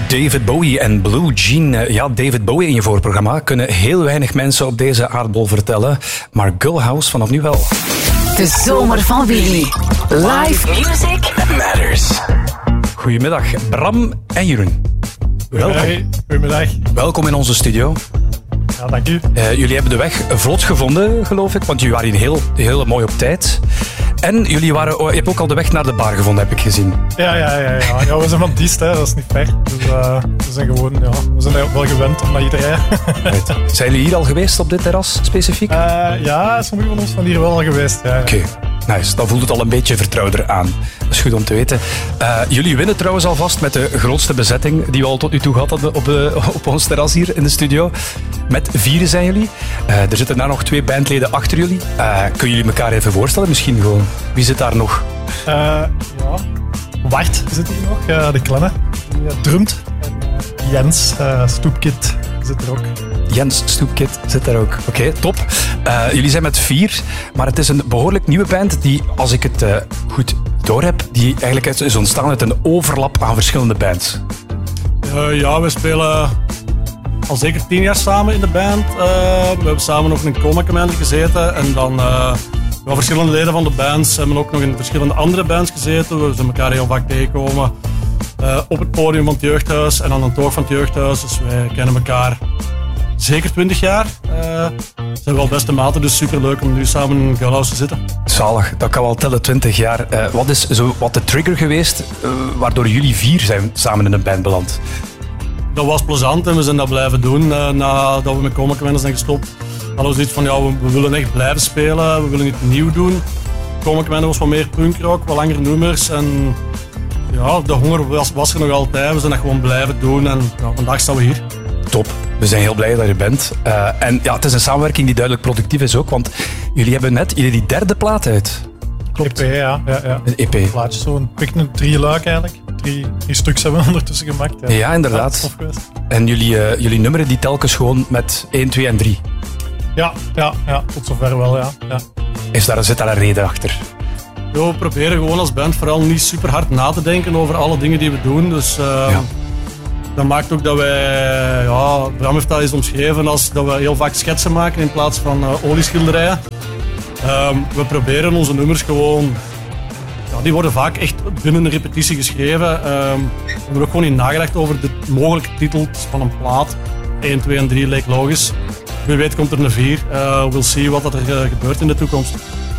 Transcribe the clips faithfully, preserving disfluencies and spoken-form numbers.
David Bowie en Blue Jean. Ja, David Bowie in je voorprogramma kunnen heel weinig mensen op deze aardbol vertellen. Maar Gullhouse vanaf nu wel. De zomer van Willy. Live music matters. Goedemiddag, Bram en Jeroen. Welkom. Hey, goedemiddag. Welkom in onze studio. Ja, dank u. Uh, jullie hebben de weg vlot gevonden, geloof ik, want jullie waren hier heel, heel mooi op tijd. En jullie waren, oh, je hebt ook al de weg naar de bar gevonden, heb ik gezien. Ja, ja, ja. ja. ja we zijn van Diest, hè. Dat is niet ver. Dus uh, we zijn gewoon, ja, we zijn wel gewend om naar hier te rijden. Right. Zijn jullie hier al geweest op dit terras, specifiek? Uh, ja, sommige van ons zijn hier wel al geweest. Ja, ja. Oké. Okay. Nice, dan voelt het al een beetje vertrouwder aan. Dat is goed om te weten. Uh, jullie winnen trouwens alvast met de grootste bezetting die we al tot nu toe hadden op, de, op ons terras hier in de studio. Met vieren zijn jullie. Uh, er zitten daar nog twee bandleden achter jullie. Uh, kunnen jullie elkaar even voorstellen? Misschien gewoon. Wie zit daar nog? Uh, ja, Bart zit hier nog, uh, de kleine. Die uh, drumt. En uh, Jens, uh, Stoepkid, zit er ook. Jens Stoepkid zit daar ook. Oké, okay, top. Uh, jullie zijn met vier, maar het is een behoorlijk nieuwe band die, als ik het uh, goed doorheb, die eigenlijk is ontstaan uit een overlap aan verschillende bands. Uh, ja, we spelen al zeker tien jaar samen in de band. Uh, we hebben samen nog in een Coma Commander gezeten en dan uh, ja, verschillende leden van de bands hebben ook nog in verschillende andere bands gezeten. We zijn elkaar heel vaak tegengekomen uh, op het podium van het jeugdhuis en aan de toog van het jeugdhuis. Dus wij kennen elkaar zeker twintig jaar. Uh, zijn wel beste maten, dus superleuk om nu samen in Gullhouse te zitten. Zalig, dat kan wel tellen, twintig jaar. Uh, wat is zo wat de trigger geweest uh, waardoor jullie vier zijn samen in een band beland? Dat was plezant en we zijn dat blijven doen. Uh, nadat we met Coma Commander zijn gestopt, hadden we zoiets van, ja, we, we willen echt blijven spelen, we willen iets nieuw doen. Coma Commander was wat meer punkrock, wat langere nummers en ja, de honger was, was er nog altijd. We zijn dat gewoon blijven doen en ja, vandaag staan we hier. Top. We zijn heel blij dat je bent. Uh, en ja, het is een samenwerking die duidelijk productief is ook, want jullie hebben net jullie die derde plaat uit. Klopt. E P, ja. ja, ja. Een E P. Plaatje, zo'n pikne drie luik eigenlijk. Drie, drie stuks hebben we ondertussen gemaakt. Ja, ja inderdaad. Ja, en jullie, uh, jullie nummeren die telkens gewoon met één, twee en drie. Ja, ja, ja, tot zover wel, ja. ja. Is daar, zit daar een reden achter? Jo, we proberen gewoon als band vooral niet super hard na te denken over alle dingen die we doen. Dus uh, ja. Dat maakt ook dat wij, ja, Bram heeft dat eens omschreven als dat we heel vaak schetsen maken in plaats van uh, olieschilderijen. Um, we proberen onze nummers gewoon, ja, die worden vaak echt binnen een repetitie geschreven. Um, we hebben ook gewoon niet nagedacht over de mogelijke titels van een plaat. één, twee en drie leek logisch. Wie weet komt er een vier. Uh, we'll see wat er uh, gebeurt in de toekomst.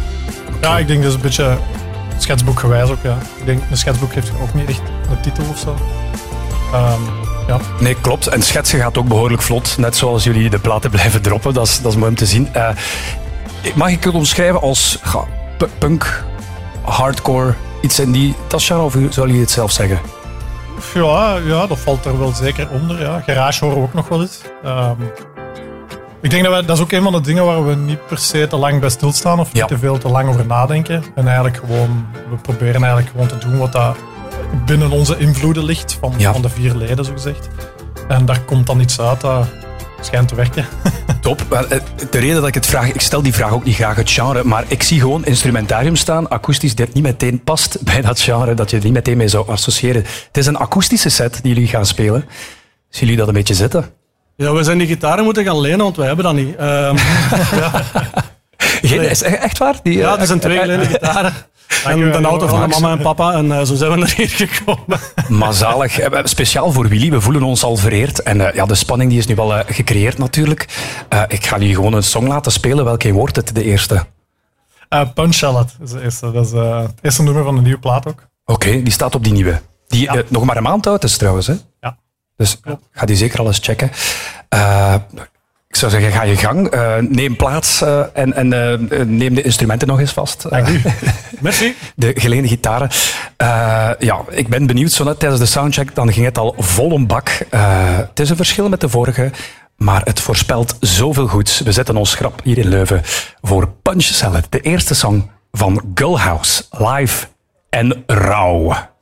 Ja, ik denk dat is een beetje schetsboekgewijs ook. Ja. Ik denk, een schetsboek heeft ook niet echt een titel of zo. Um, ja. Nee, klopt. En schetsen gaat ook behoorlijk vlot. Net zoals jullie de platen blijven droppen. Dat is, dat is mooi om te zien. Uh, mag ik het omschrijven als ja, p- punk, hardcore, iets in die tasje? Of zou jullie het zelf zeggen? Ja, ja, dat valt er wel zeker onder. Ja. Garage horen we ook nog wel eens. Um, ik denk dat wij, dat is ook een van de dingen waar we niet per se te lang bij stilstaan of niet ja. te veel te lang over nadenken. En eigenlijk gewoon, we proberen eigenlijk gewoon te doen wat dat binnen onze invloeden ligt van, ja. van de vier leden, zo gezegd. En daar komt dan iets uit dat schijnt te werken. Top. De reden dat ik het vraag, ik stel die vraag ook niet graag het genre, maar ik zie gewoon instrumentarium staan, akoestisch, dat niet meteen past bij dat genre, dat je er niet meteen mee zou associëren. Het is een akoestische set die jullie gaan spelen. Zien jullie dat een beetje zitten? Ja, we zijn die gitaren moeten gaan lenen, want wij hebben dat niet. Um, ja. Geen, is echt waar? Die, ja, er zijn twee geleden gitaren. En de auto van de mama en papa en uh, zo zijn we naar hier gekomen. Maar zalig. Speciaal voor Willy, we voelen ons al vereerd. En uh, ja, de spanning die is nu wel uh, gecreëerd natuurlijk. Uh, ik ga jullie gewoon een song laten spelen. Welke wordt het, de eerste? Uh, Punch Salad is de eerste. Dat is uh, het eerste nummer van de nieuwe plaat ook. Oké, okay, die staat op die nieuwe. Die ja. uh, nog maar een maand oud is trouwens. Hè? Ja. Dus ja. ga die zeker al eens checken. Uh, Ik zou zeggen, ga je gang, uh, neem plaats uh, en, en uh, neem de instrumenten nog eens vast. Dank u. Merci. De geleende gitaren. Uh, ja, ik ben benieuwd, zo net tijdens de soundcheck, dan ging het al vol een bak. Uh, het is een verschil met de vorige, maar het voorspelt zoveel goeds. We zetten ons schrap hier in Leuven voor Punch Salad, de eerste song van Gullhouse, live en rauw.